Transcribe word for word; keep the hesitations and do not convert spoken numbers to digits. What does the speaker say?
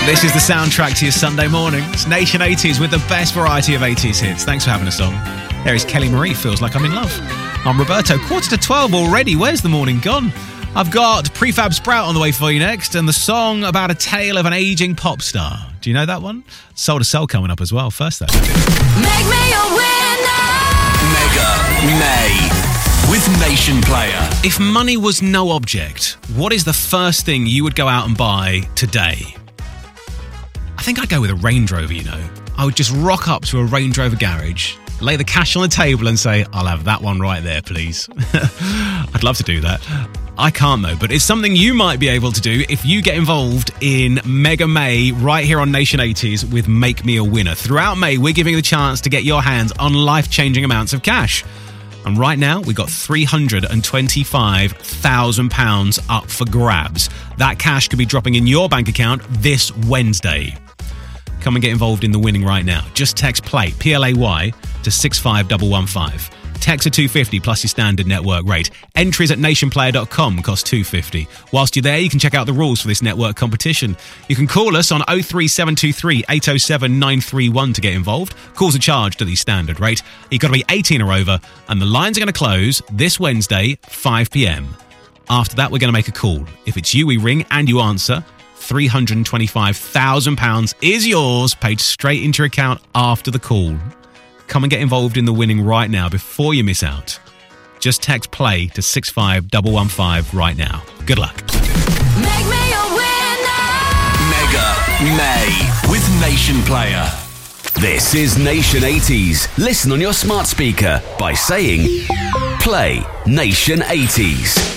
This is the soundtrack to your Sunday morning. It's Nation eighties with the best variety of eighties hits. Thanks for having us on. There is Kelly Marie, Feels Like I'm in Love. I'm Roberto. Quarter to twelve already. Where's the morning gone? I've got Prefab Sprout on the way for you next, and the song about a tale of an aging pop star. Do you know that one? Soul to Soul coming up as well. First, though. Make me a winner! Mega May with Nation Player. If money was no object, what is the first thing you would go out and buy today? I think I'd go with a Range Rover, you know. I would just rock up to a Range Rover garage, lay the cash on the table and say, I'll have that one right there, please. I'd love to do that. I can't, though, but it's something you might be able to do if you get involved in Mega May right here on Nation eighties with Make Me a Winner. Throughout May, we're giving you the chance to get your hands on life-changing amounts of cash. And right now, we've got three hundred twenty-five thousand pounds up for grabs. That cash could be dropping in your bank account this Wednesday. Come and get involved in the winning right now. Just text PLAY, P L A Y, to six five one one five. Text a two hundred fifty plus your standard network rate. Entries at nation player dot com cost two hundred fifty. Whilst you're there, you can check out the rules for this network competition. You can call us on oh three seven two three, eight oh seven, nine three one to get involved. Calls are charged at the standard rate. You've got to be eighteen or over, and the lines are going to close this Wednesday, five p.m. After that, we're going to make a call. If it's you, we ring and you answer. three hundred twenty-five thousand pounds is yours, paid straight into your account after the call. Come and get involved in the winning right now before you miss out. Just text PLAY to six five one one five right now. Good luck. Make me a winner! Mega May with Nation Player. This is Nation eighties. Listen on your smart speaker by saying Play Nation eighties.